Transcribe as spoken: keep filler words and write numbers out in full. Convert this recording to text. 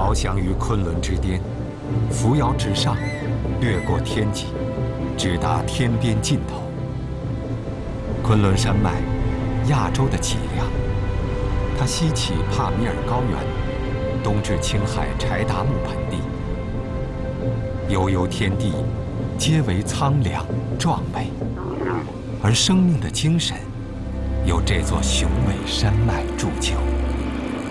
翱翔于昆仑之巅，扶摇直上，掠过天际，直达天边尽头。昆仑山脉，亚洲的脊梁，它西起帕米尔高原，东至青海柴达木盆地。悠悠天地，皆为苍凉壮美，而生命的精神，由这座雄伟山脉铸就。